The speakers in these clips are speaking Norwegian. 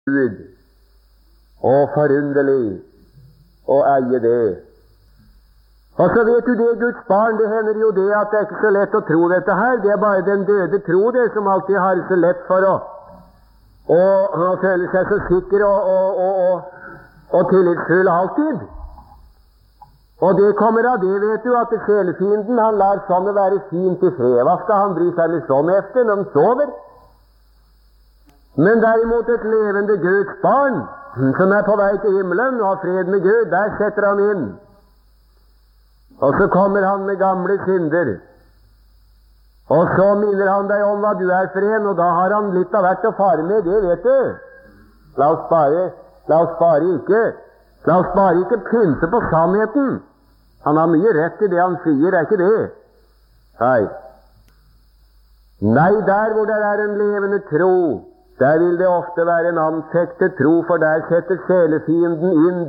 Gud, og forunderlig å eie det. Og så vet du det, Guds barn, det hender jo det at det er ikke så lett å tro dette her. Det er bare den døde tro, det, som alltid har det så lett for å føle seg så sikker og tillitsfull alltid. Og det kommer av det, vet du, at sjelefienden, han lar sånne være fint i fred. Hva skal han bry seg med sånn efter når han sover? Men derimot et levende Guds barn, som er på vei til himmelen og har fred med Gud, der setter han inn. Og så kommer han med gamle synder. Og så minner han deg om hva du er for en, og da har han litt av hvert å fare med, det vet du. La oss bare ikke pynse på sannheten. Han har mye rett i det han sier, er ikke det? Nei, der hvor det er en levende tro, der vil det ofte være en anfektet tro, for der setter sjelefienden inn.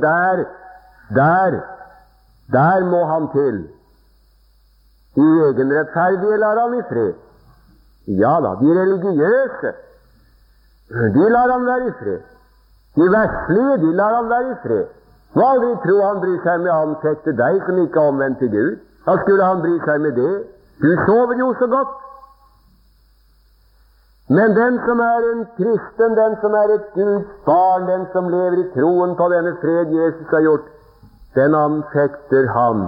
Der må han til. De egenrettferdige lar han i fred. Ja da, de religiøse, de lar han være i fred. De verslige, de lar han være i fred. Hva aldri tro han bryr seg med å anfekte deg som ikke er omvendt til Gud? Da skulle han bry seg med det. Du sover jo så godt. Men den som er en kristen, den som er et Guds barn, den som lever i troen på denne fred Jesus har gjort, den anfekter han.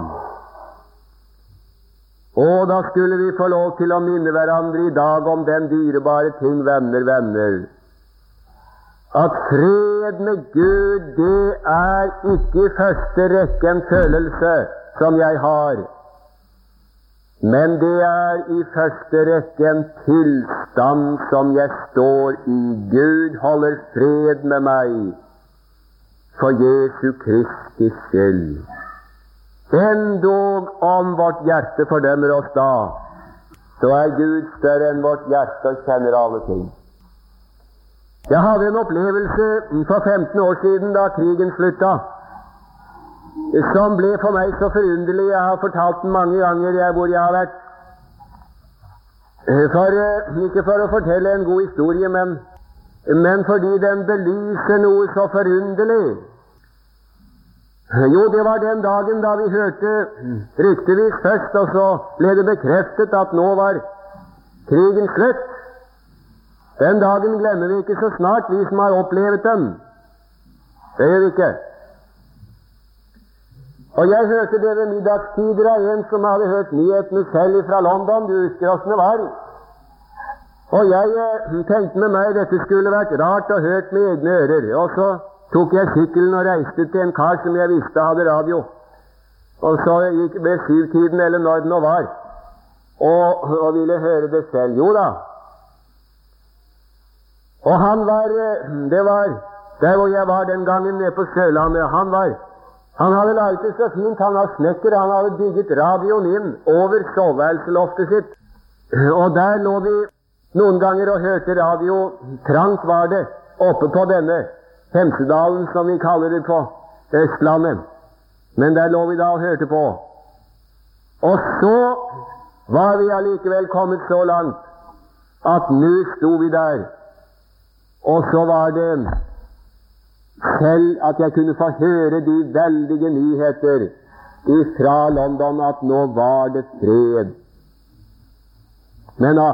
Og da skulle vi få lov til å minne hverandre i dag om den dyrebare ting, venner, at fred med Gud, det er ikke i første rekke en følelse som jeg har, men det er i første rekke en tilstand som jeg står i. Gud holder fred med meg for Jesu Kristi skyld. Endog om vårt hjerte fordømmer oss da, så er Gud større enn vårt hjerte og kjenner alle ting. Jeg hadde en opplevelse for 15 år siden da krigen slutta, som ble for meg så forunderlig. Jeg har fortalt den mange ganger hvor jeg har vært. Ikke for å fortelle en god historie, men fordi den belyser noe så forunderlig. Jo, det var den dagen da vi hørte ryktevis først, og så ble det bekreftet at nå var krigen slutt. Den dagen glemmer vi ikke så snart, vi som har opplevd den. Det gjør vi ikke. Og jeg hørte det ved middagstider av en som hadde hørt nyhetene selv fra London. Du husker hvordan det var. Og jeg tenkte med meg, dette skulle vært rart å hørt med egne ører. Og så tok jeg sykkelen og reiste til en kar som jeg visste hadde radio. Og så gikk ved 7-tiden, eller når det nå var, og ville høre det selv. Jo da. Og han var, det var der hvor jeg var den gangen nede på Sørlandet, han hadde laget det så fint, han var snekker, han hadde bygget radioen inn over soveværelseloftet sitt. Og der lå vi noen ganger og hørte radio, trangt var det, oppe på denne Hemsedalen som vi kaller det på Østlandet. Men der lå vi da og hørte på. Og så var vi allikevel kommet så langt at nå sto vi der. Og så var det selv at jeg kunne få høre de veldige nyheter fra London at nå var det fred. Men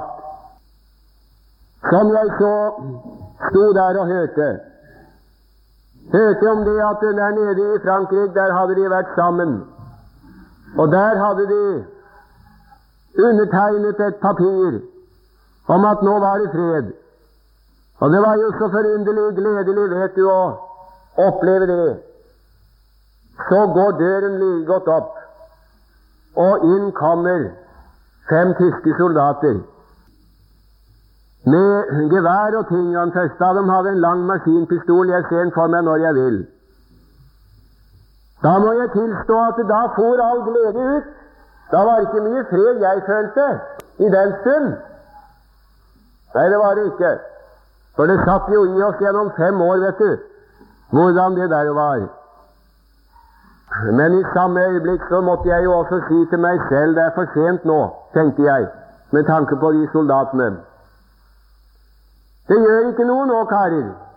som jeg så sto der og hørte om det at der nede i Frankrike, der hadde de vært sammen, og der hadde de undertegnet et papir om at nå var det fred. Og det var jo så forunderlig gledelig, vet du, å oppleve det. Så går døren like godt opp, og inn kommer 5 tyske soldater med gevær og ting. Den første av dem hadde en lang maskinpistol. Jeg ser den for meg når jeg vil. Da må jeg tilstå at da for all glede ut. Da var ikke mye fred jeg følte i den stund. Nei, det var det ikke. For det satt jo i oss gjennom 5 år, vet du, hvordan det der var. Men i samme øyeblikk så måtte jeg jo også si til meg selv, det er for sent nå, tenkte jeg, med tanke på de soldatene. Det gjør ikke noe nå, karer.